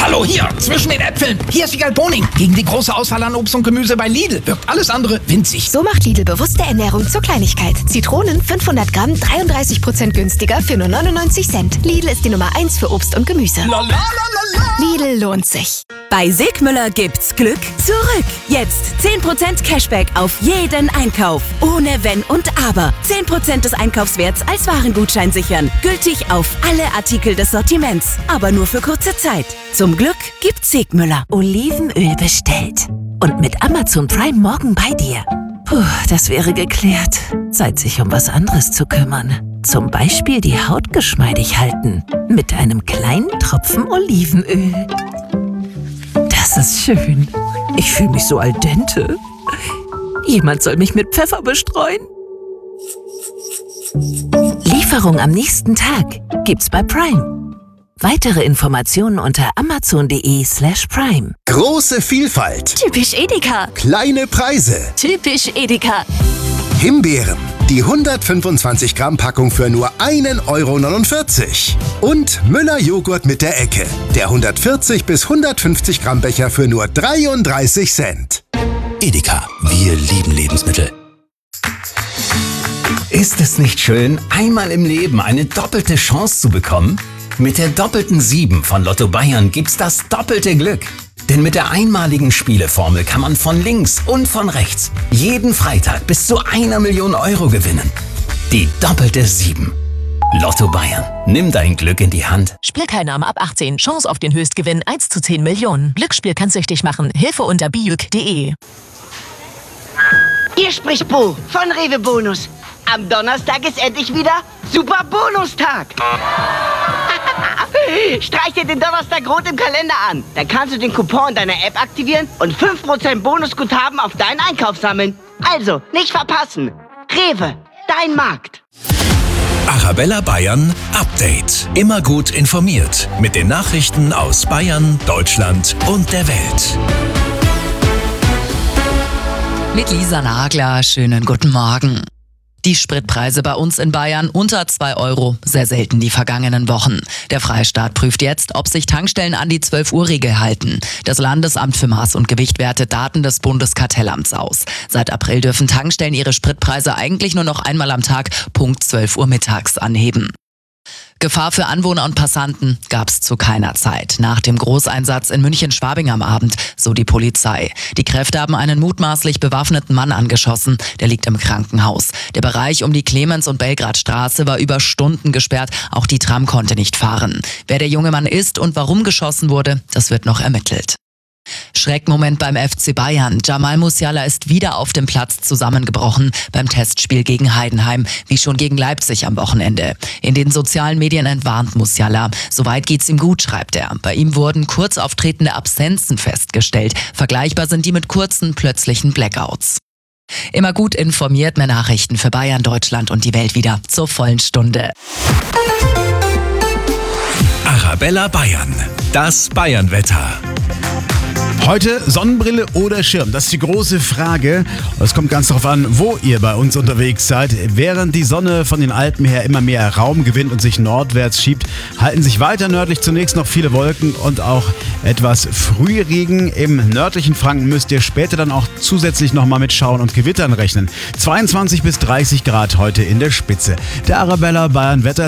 Hallo, hier, zwischen den Äpfeln. Hier ist Wiegald Boning. Gegen die große Auswahl an Obst und Gemüse bei Lidl wirkt alles andere winzig. So macht Lidl bewusste Ernährung zur Kleinigkeit. Zitronen 500 Gramm, 33% günstiger für nur 99 Cent. Lidl ist die Nummer 1 für Obst und Gemüse. Lidl lohnt sich. Bei Sigmüller gibt's Glück zurück. Jetzt 10% Cashback auf jeden Einkauf. Ohne Wenn und Aber. 10% des Einkaufswerts als Warengutschein sichern. Gültig auf alle Artikel des Sortiments. Aber nur für kurze Zeit. Zum Glück gibt's Sigmüller. Olivenöl bestellt. Und mit Amazon Prime morgen bei dir. Puh, das wäre geklärt. Zeit, sich um was anderes zu kümmern. Zum Beispiel die Haut geschmeidig halten. Mit einem kleinen Tropfen Olivenöl. Das ist schön. Ich fühle mich so al dente. Jemand soll mich mit Pfeffer bestreuen. Lieferung am nächsten Tag gibt's bei Prime. Weitere Informationen unter amazon.de/prime. Große Vielfalt. Typisch Edeka. Kleine Preise. Typisch Edeka. Himbeeren. Die 125 Gramm Packung für nur 1,49 €. Und Müller Joghurt mit der Ecke. Der 140 bis 150 Gramm Becher für nur 33 Cent. Edeka, wir lieben Lebensmittel. Ist es nicht schön, einmal im Leben eine doppelte Chance zu bekommen? Mit der doppelten 7 von Lotto Bayern gibt's das doppelte Glück. Denn mit der einmaligen Spieleformel kann man von links und von rechts jeden Freitag bis zu 1 Million € gewinnen. Die doppelte 7. Lotto Bayern. Nimm dein Glück in die Hand. Spielteilnahme ab 18. Chance auf den Höchstgewinn 1 zu 10 Millionen. Glücksspiel kann süchtig machen. Hilfe unter bijuk.de. Hier spricht Bo von Rewe Bonus. Am Donnerstag ist endlich wieder Super Bonustag. Streich dir den Donnerstag rot im Kalender an. Dann kannst du den Coupon in deiner App aktivieren und 5% Bonusguthaben auf deinen Einkauf sammeln. Also, nicht verpassen. Rewe, dein Markt. Arabella Bayern Update. Immer gut informiert mit den Nachrichten aus Bayern, Deutschland und der Welt. Mit Lisa Nagler, schönen guten Morgen. Die Spritpreise bei uns in Bayern unter 2 €, sehr selten die vergangenen Wochen. Der Freistaat prüft jetzt, ob sich Tankstellen an die 12-Uhr-Regel halten. Das Landesamt für Maß und Gewicht wertet Daten des Bundeskartellamts aus. Seit April dürfen Tankstellen ihre Spritpreise eigentlich nur noch einmal am Tag, Punkt 12 Uhr mittags, anheben. Gefahr für Anwohner und Passanten gab es zu keiner Zeit. Nach dem Großeinsatz in München-Schwabing am Abend, so die Polizei. Die Kräfte haben einen mutmaßlich bewaffneten Mann angeschossen. Der liegt im Krankenhaus. Der Bereich um die Clemens- und Belgradstraße war über Stunden gesperrt. Auch die Tram konnte nicht fahren. Wer der junge Mann ist und warum geschossen wurde, das wird noch ermittelt. Schreckmoment beim FC Bayern. Jamal Musiala ist wieder auf dem Platz zusammengebrochen beim Testspiel gegen Heidenheim, wie schon gegen Leipzig am Wochenende. In den sozialen Medien entwarnt Musiala. Soweit geht's ihm gut, schreibt er. Bei ihm wurden kurz auftretende Absenzen festgestellt. Vergleichbar sind die mit kurzen, plötzlichen Blackouts. Immer gut informiert, mehr Nachrichten für Bayern, Deutschland und die Welt wieder zur vollen Stunde. Arabella Bayern, das Bayernwetter. Heute Sonnenbrille oder Schirm? Das ist die große Frage. Es kommt ganz darauf an, wo ihr bei uns unterwegs seid. Während die Sonne von den Alpen her immer mehr Raum gewinnt und sich nordwärts schiebt, halten sich weiter nördlich zunächst noch viele Wolken und auch etwas Frühregen. Im nördlichen Franken müsst ihr später dann auch zusätzlich nochmal mit Schauern und Gewittern rechnen. 22 bis 30 Grad heute in der Spitze. Der Arabella Bayern Wetter